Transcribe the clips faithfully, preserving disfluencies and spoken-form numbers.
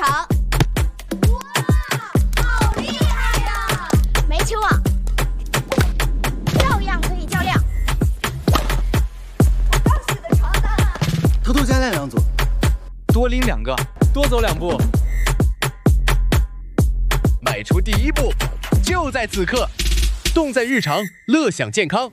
场。哇，好厉害呀！没球网，照样可以较量。我刚写的床单啊， 偷偷加练两组， 多拎两个，多走两步。 迈出第一步，就在此刻，动在日常，乐享健康。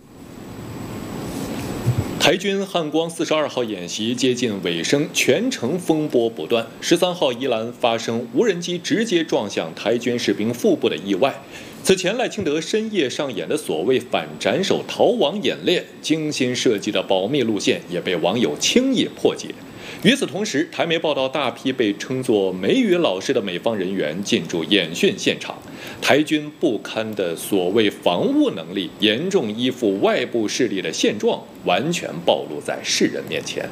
台军汉光四十二号演习接近尾声，全程风波不断。十三号宜兰发生无人机直接撞向台军士兵腹部的意外。此前赖清德深夜上演的所谓反斩首逃亡演练，精心设计的保密路线也被网友轻易破解。与此同时，台媒报道大批被称作美语老师的美方人员进驻演训现场，台军不堪的所谓防务能力，严重依附外部势力的现状，完全暴露在世人面前。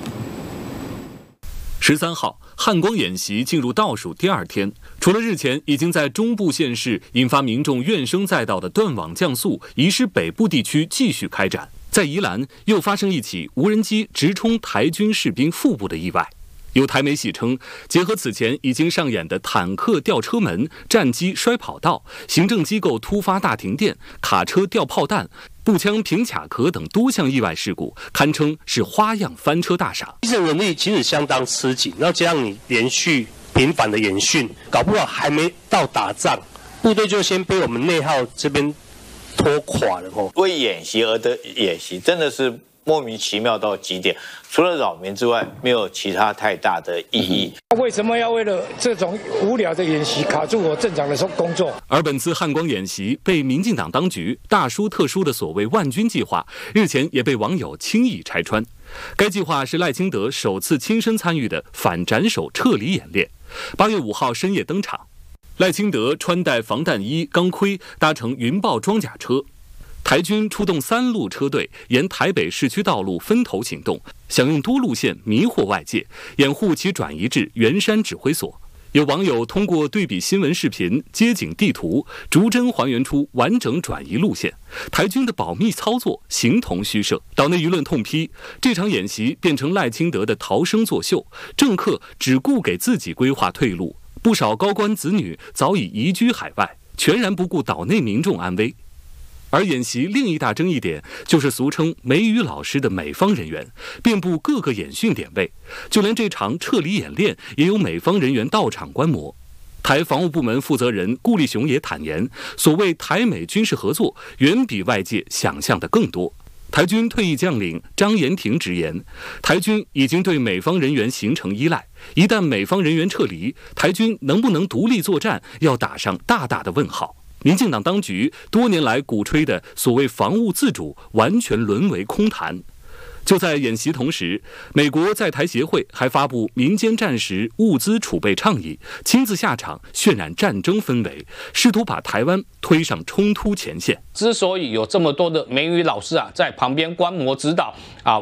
十三号，汉光演习进入倒数第二天，除了日前已经在中部县市引发民众怨声载道的断网降速，移师北部地区继续开展。在宜兰又发生一起无人机直冲台军士兵腹部的意外。有台媒戏称，结合此前已经上演的坦克吊车门、战机摔跑道、行政机构突发大停电、卡车掉炮弹、步枪平卡壳等多项意外事故，堪称是花样翻车大赏。 机动能力其实相当吃紧，然后加上你连续频繁的演训，搞不好还没到打仗，部队就先被我们内耗这边拖垮了哦。 为演习而的演习，真的是莫名其妙到极点，除了扰民之外，没有其他太大的意义。 为什么要为了这种无聊的演习卡住我正常的工作？ 而本次汉光演习被民进党当局大书特书的所谓万军计划，日前也被网友轻易拆穿。该计划是赖清德首次亲身参与的反斩首撤离演练，八月五号深夜登场。赖清德穿戴防弹衣、钢盔，搭乘云豹装甲车。台军出动三路车队，沿台北市区道路分头行动，想用多路线迷惑外界，掩护其转移至圆山指挥所。有网友通过对比新闻视频、街景地图，逐帧还原出完整转移路线。台军的保密操作形同虚设。岛内舆论痛批，这场演习变成赖清德的逃生作秀，政客只顾给自己规划退路，不少高官子女早已移居海外，全然不顾岛内民众安危。而演习另一大争议点就是俗称美语老师的美方人员遍布各个演训点位，就连这场撤离演练也有美方人员到场观摩。台防务部门负责人顾立雄也坦言，所谓台美军事合作远比外界想象的更多。台军退役将领张延廷直言，台军已经对美方人员形成依赖，一旦美方人员撤离，台军能不能独立作战要打上大大的问号。民进党当局多年来鼓吹的所谓防务自主，完全沦为空谈。就在演习同时，美国在台协会还发布民间战时物资储备倡议，亲自下场渲染战争氛围，试图把台湾推上冲突前线。 之所以有这么多的美语老师啊在旁边观摩指导啊。